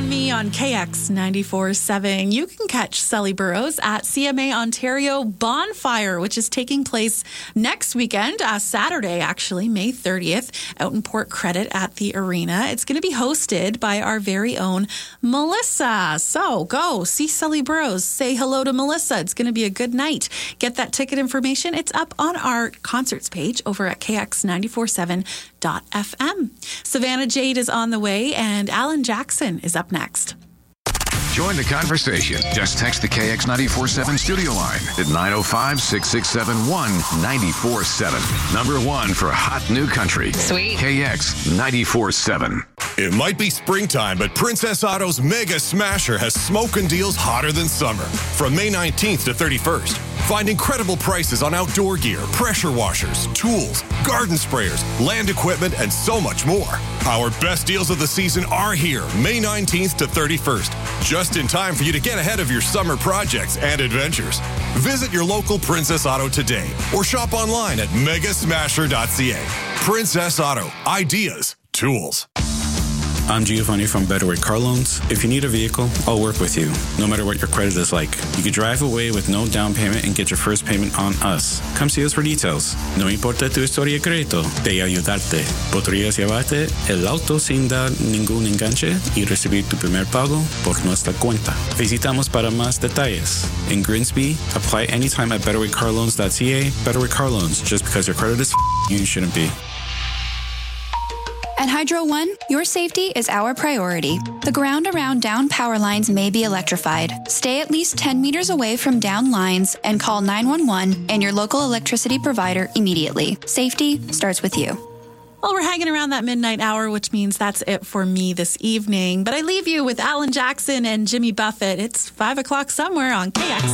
on Me on KX 94.7. You can catch Sally Burrows at CMA Ontario Bonfire, which is taking place next weekend, Saturday, actually, May 30th, out in Port Credit at the arena. It's going to be hosted by our very own Melissa. So go see Sally Burrows. Say hello to Melissa. It's going to be a good night. Get that ticket information. It's up on our concerts page over at KX947.fm. Savannah Jade is on the way, and Alan Jackson is up next. Join the conversation. Just text the KX947 studio line at 905-667-1947. Number one for hot new country. Sweet. KX947. It might be springtime, but Princess Auto's Mega Smasher has smoking deals hotter than summer. From May 19th to 31st, find incredible prices on outdoor gear, pressure washers, tools, garden sprayers, land equipment, and so much more. Our best deals of the season are here, May 19th to 31st, just in time for you to get ahead of your summer projects and adventures. Visit your local Princess Auto today or shop online at megasmasher.ca. Princess Auto. Ideas. Tools. I'm Giovanni from Better Way Car Loans. If you need a vehicle, I'll work with you, no matter what your credit is like. You can drive away with no down payment and get your first payment on us. Come see us for details. No importa tu historia de crédito, de ayudarte. Podrías llevarte el auto sin dar ningún enganche y recibir tu primer pago por nuestra cuenta. Visitamos para más detalles. In Grimsby, apply anytime at betterwaycarloans.ca. Better Way Car Loans. Just because your credit is you shouldn't be. At Hydro One, your safety is our priority. The ground around down power lines may be electrified. Stay at least 10 meters away from down lines and call 911 and your local electricity provider immediately. Safety starts with you. Well, we're hanging around that midnight hour, which means that's it for me this evening. But I leave you with Alan Jackson and Jimmy Buffett. It's 5 o'clock somewhere on KX.